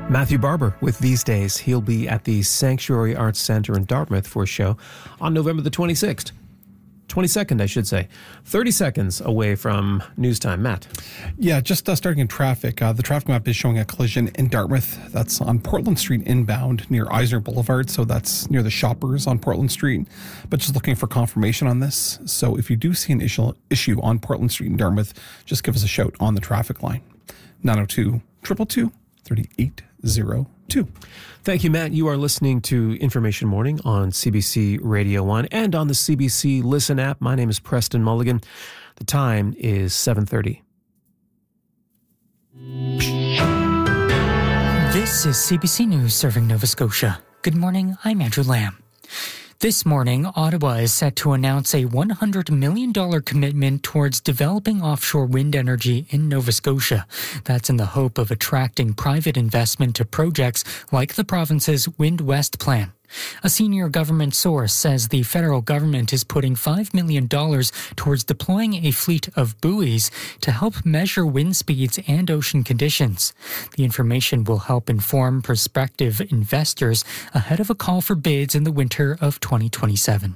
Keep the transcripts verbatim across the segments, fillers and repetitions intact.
Matthew Barber with These Days. He'll be at the Sanctuary Arts Centre in Dartmouth for a show on November the twenty-sixth. twenty-second, I should say. thirty seconds away from news time. Matt. Yeah, just uh, starting in traffic. Uh, the traffic map is showing a collision in Dartmouth. That's on Portland Street inbound near Eisner Boulevard. So that's near the Shoppers on Portland Street. But just looking for confirmation on this. So if you do see an issue, issue on Portland Street in Dartmouth, just give us a shout on the traffic line. nine oh two, two two two, three eight zero two. Thank you, Matt. You are listening to Information Morning on C B C Radio one and on the C B C Listen app. My name is Preston Mulligan. The time is seven thirty. This is C B C News serving Nova Scotia. Good morning, I'm Andrew Lamb. This morning, Ottawa is set to announce a one hundred million dollars commitment towards developing offshore wind energy in Nova Scotia. That's in the hope of attracting private investment to projects like the province's Wind West plan. A senior government source says the federal government is putting five million dollars towards deploying a fleet of buoys to help measure wind speeds and ocean conditions. The information will help inform prospective investors ahead of a call for bids in the winter of twenty twenty-seven.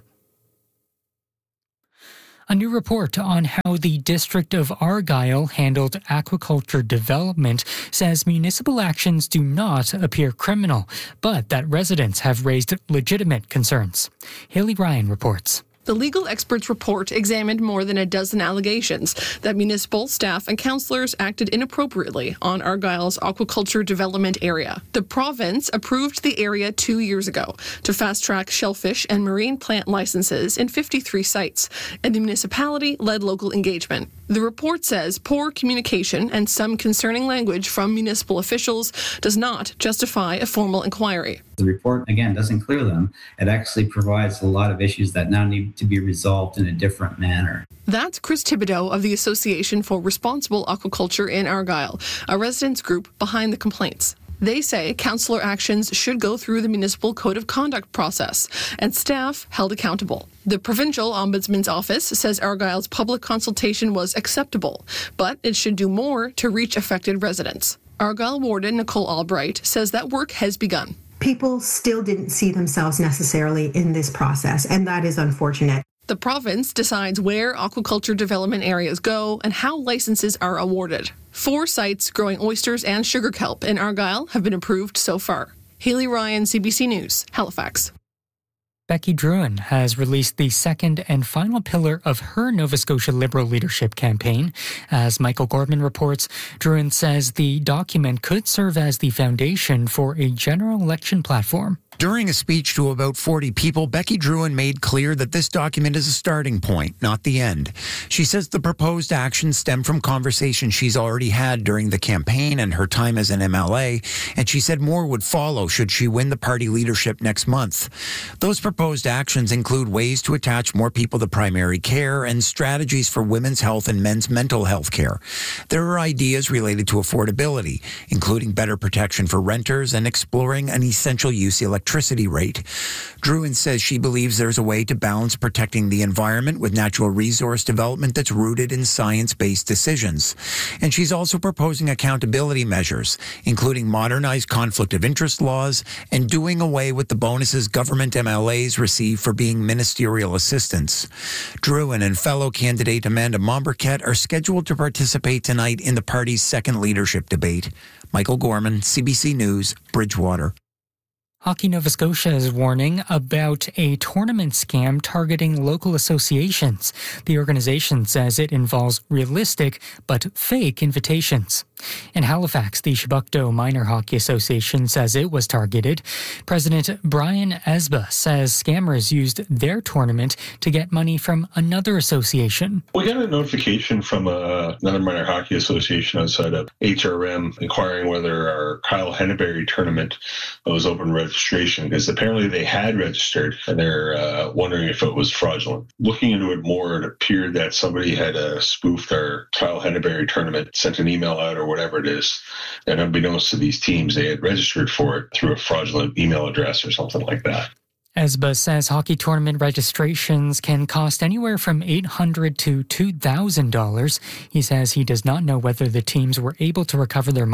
A new report on how the District of Argyll handled aquaculture development says municipal actions do not appear criminal, but that residents have raised legitimate concerns. Haley Ryan reports. The legal experts' report examined more than a dozen allegations that municipal staff and councillors acted inappropriately on Argyll's aquaculture development area. The province approved the area two years ago to fast-track shellfish and marine plant licenses in fifty-three sites, and the municipality led local engagement. The report says poor communication and some concerning language from municipal officials does not justify a formal inquiry. The report, again, doesn't clear them. It actually provides a lot of issues that now need to be resolved in a different manner. That's Chris Thibodeau of the Association for Responsible Aquaculture in Argyll, a residents group behind the complaints. They say councillor actions should go through the municipal code of conduct process and staff held accountable. The provincial ombudsman's office says Argyll's public consultation was acceptable, but it should do more to reach affected residents. Argyll warden Nicole Albright says that work has begun. People still didn't see themselves necessarily in this process, and that is unfortunate. The province decides where aquaculture development areas go and how licenses are awarded. Four sites growing oysters and sugar kelp in Argyll have been approved so far. Haley Ryan, C B C News, Halifax. Becky Drouin has released the second and final pillar of her Nova Scotia Liberal leadership campaign. As Michael Gorman reports, Drouin says the document could serve as the foundation for a general election platform. During a speech to about forty people, Becky Drouin made clear that this document is a starting point, not the end. She says the proposed actions stem from conversations she's already had during the campaign and her time as an M L A, and she said more would follow should she win the party leadership next month. Those proposed actions include ways to attach more people to primary care and strategies for women's health and men's mental health care. There are ideas related to affordability, including better protection for renters and exploring an essential use electricity rate. Drouin says she believes there's a way to balance protecting the environment with natural resource development that's rooted in science-based decisions. And she's also proposing accountability measures, including modernized conflict of interest laws and doing away with the bonuses government M L As receive for being ministerial assistants. Drouin and fellow candidate Amanda Momberket are scheduled to participate tonight in the party's second leadership debate. Michael Gorman, C B C News, Bridgewater. Hockey Nova Scotia is warning about a tournament scam targeting local associations. The organization says it involves realistic but fake invitations. In Halifax, the Chebucto Minor Hockey Association says it was targeted. President Brian Esba says scammers used their tournament to get money from another association. We got a notification from uh, another minor hockey association outside of H R M inquiring whether our Kyle Henneberry tournament was open registration, because apparently they had registered and they're uh, wondering if it was fraudulent. Looking into it more, it appeared that somebody had uh, spoofed our Kyle Henneberry tournament, sent an email out or whatever it is, and unbeknownst to these teams, they had registered for it through a fraudulent email address or something like that. Esba says hockey tournament registrations can cost anywhere from eight hundred dollars to two thousand dollars. He says he does not know whether the teams were able to recover their money.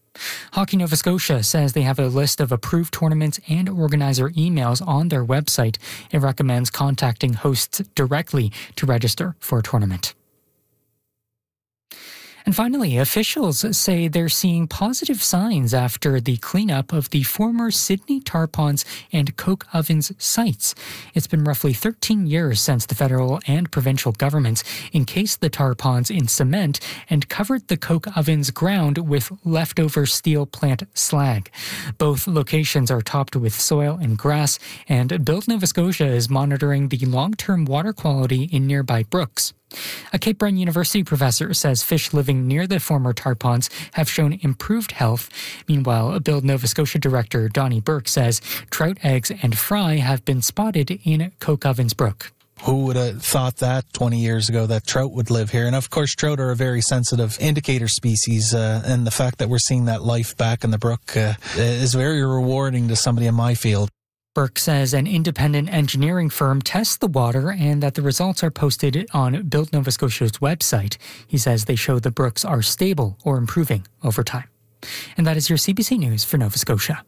Hockey Nova Scotia says they have a list of approved tournaments and organizer emails on their website. It recommends contacting hosts directly to register for a tournament. And finally, officials say they're seeing positive signs after the cleanup of the former Sydney Tar Ponds and Coke Ovens sites. It's been roughly thirteen years since the federal and provincial governments encased the tar ponds in cement and covered the Coke Ovens ground with leftover steel plant slag. Both locations are topped with soil and grass, and Build Nova Scotia is monitoring the long-term water quality in nearby brooks. A Cape Breton University professor says fish living near the former tar ponds have shown improved health. Meanwhile, Build Nova Scotia director Donnie Burke says trout eggs and fry have been spotted in Coke Ovens Brook. Who would have thought that twenty years ago that trout would live here? And of course, trout are a very sensitive indicator species, uh, and the fact that we're seeing that life back in the brook uh, is very rewarding to somebody in my field. Burke says an independent engineering firm tests the water and that the results are posted on Build Nova Scotia's website. He says they show the brooks are stable or improving over time. And that is your C B C News for Nova Scotia.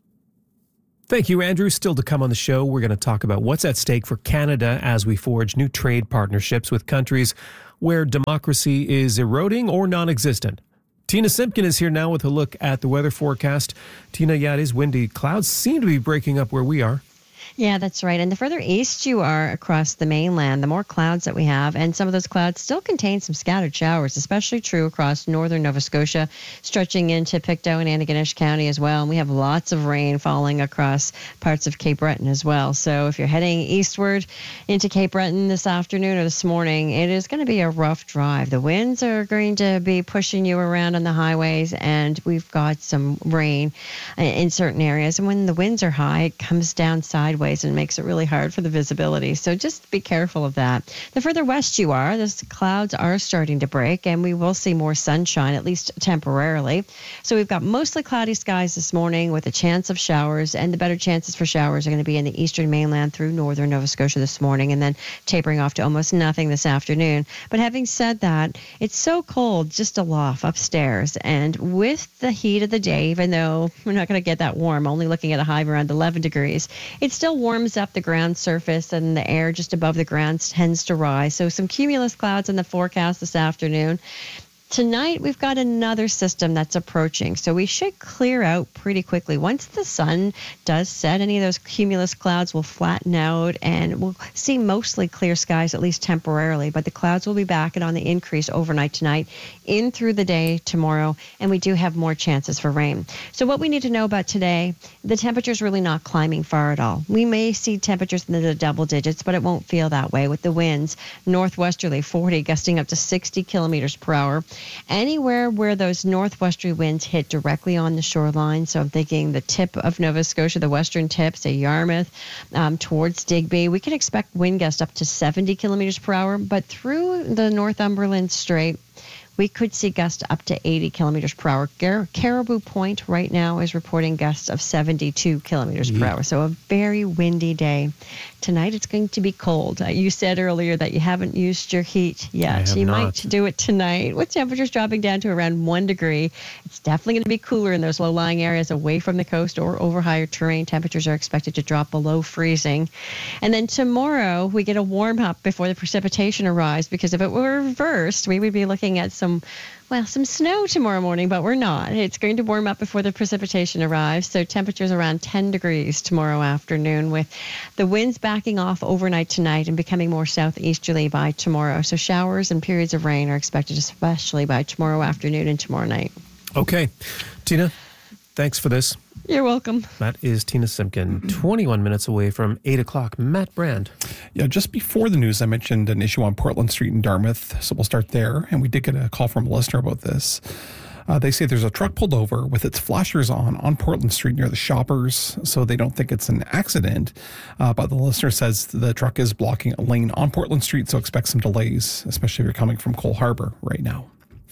Thank you, Andrew. Still to come on the show, we're going to talk about what's at stake for Canada as we forge new trade partnerships with countries where democracy is eroding or non-existent. Tina Simpkin is here now with a look at the weather forecast. Tina, yeah, it is windy. Clouds seem to be breaking up where we are. Yeah, that's right. And the further east you are across the mainland, the more clouds that we have. And some of those clouds still contain some scattered showers, especially true across northern Nova Scotia, stretching into Pictou and Antigonish County as well. And we have lots of rain falling across parts of Cape Breton as well. So if you're heading eastward into Cape Breton this afternoon or this morning, it is going to be a rough drive. The winds are going to be pushing you around on the highways, and we've got some rain in certain areas. And when the winds are high, it comes down sideways and makes it really hard for the visibility. So just be careful of that. The further west you are, the clouds are starting to break, and we will see more sunshine, at least temporarily. So we've got mostly cloudy skies this morning with a chance of showers, and the better chances for showers are going to be in the eastern mainland through northern Nova Scotia this morning, and then tapering off to almost nothing this afternoon. But having said that, it's so cold just aloft upstairs, and with the heat of the day, even though we're not going to get that warm, only looking at a high of around eleven degrees, it's still warms up the ground surface, and the air just above the ground tends to rise. So some cumulus clouds in the forecast this afternoon. Tonight, we've got another system that's approaching, so we should clear out pretty quickly. Once the sun does set, any of those cumulus clouds will flatten out, and we'll see mostly clear skies, at least temporarily, but the clouds will be back and on the increase overnight tonight, in through the day tomorrow, and we do have more chances for rain. So what we need to know about today, the temperature's really not climbing far at all. We may see temperatures in the double digits, but it won't feel that way with the winds northwesterly forty, gusting up to sixty kilometers per hour. Anywhere where those northwesterly winds hit directly on the shoreline, so I'm thinking the tip of Nova Scotia, the western tip, say Yarmouth, um, towards Digby, we can expect wind gusts up to seventy kilometers per hour, but through the Northumberland Strait, we could see gusts up to eighty kilometers per hour. Gar- Caribou Point right now is reporting gusts of seventy-two kilometers yeah. per hour. So a very windy day. Tonight it's going to be cold. Uh, you said earlier that you haven't used your heat yet. You not. might do it tonight with temperatures dropping down to around one degree. It's definitely going to be cooler in those low-lying areas away from the coast or over higher terrain. Temperatures are expected to drop below freezing. And then tomorrow we get a warm-up before the precipitation arrives, because if it were reversed, we would be looking at some Some, well, some snow tomorrow morning, but we're not. It's going to warm up before the precipitation arrives. So temperatures around ten degrees tomorrow afternoon, with the winds backing off overnight tonight and becoming more southeasterly by tomorrow. So showers and periods of rain are expected, especially by tomorrow afternoon and tomorrow night. Okay. Tina, thanks for this. You're welcome. That is Tina Simpkin, twenty-one minutes away from eight o'clock. Matt Brand. Yeah, just before the news, I mentioned an issue on Portland Street in Dartmouth, so we'll start there. And we did get a call from a listener about this. Uh, they say there's a truck pulled over with its flashers on on Portland Street near the Shoppers, so they don't think it's an accident. Uh, but the listener says the truck is blocking a lane on Portland Street, so expect some delays, especially if you're coming from Cole Harbour right now.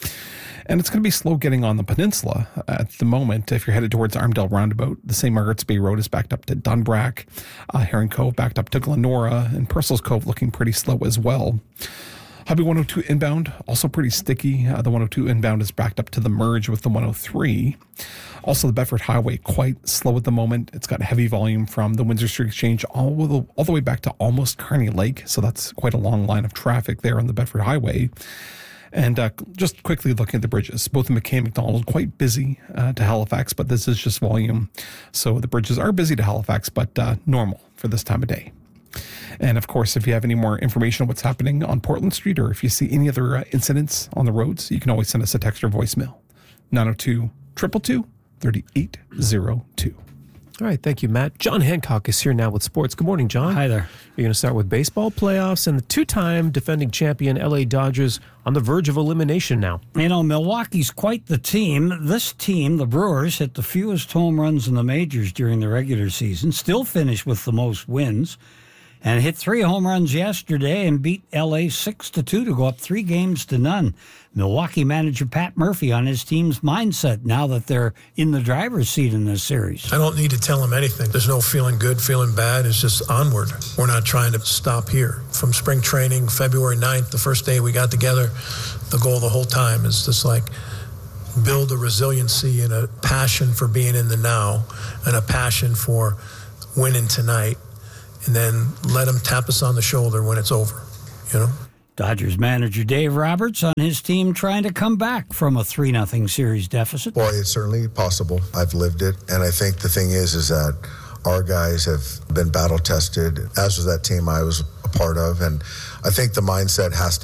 And it's going to be slow getting on the peninsula at the moment. If you're headed towards Armdale Roundabout, the Saint Margaret's Bay Road is backed up to Dunbrack, uh, Herring Cove backed up to Glenora, and Purcell's Cove looking pretty slow as well. Highway one oh two inbound, also pretty sticky. Uh, the one oh two inbound is backed up to the merge with the one oh three. Also, the Bedford Highway, quite slow at the moment. It's got heavy volume from the Windsor Street Exchange all the, all the way back to almost Kearney Lake. So that's quite a long line of traffic there on the Bedford Highway. And uh, just quickly looking at the bridges, both in McKay and McDonald, quite busy uh, to Halifax, but this is just volume. So the bridges are busy to Halifax, but uh, normal for this time of day. And of course, if you have any more information on what's happening on Portland Street, or if you see any other uh, incidents on the roads, you can always send us a text or voicemail. nine oh two, two two two, three eight oh two. All right, thank you, Matt. John Hancock is here now with sports. Good morning, John. Hi there. You're going to start with baseball playoffs and the two-time defending champion L A Dodgers on the verge of elimination now. You know, Milwaukee's quite the team. This team, the Brewers, hit the fewest home runs in the majors during the regular season, still finished with the most wins, and hit three home runs yesterday and beat L A six to two to go up three games to none. Milwaukee manager Pat Murphy on his team's mindset now that they're in the driver's seat in this series. I don't need to tell them anything. There's no feeling good, feeling bad. It's just onward. We're not trying to stop here. From spring training, February ninth, the first day we got together, the goal the whole time is just like build a resiliency and a passion for being in the now and a passion for winning tonight, and then let them tap us on the shoulder when it's over, you know? Dodgers manager Dave Roberts on his team trying to come back from a three nothing series deficit. Boy, it's certainly possible. I've lived it. And I think the thing is, is that our guys have been battle tested, as was that team I was a part of. And I think the mindset has to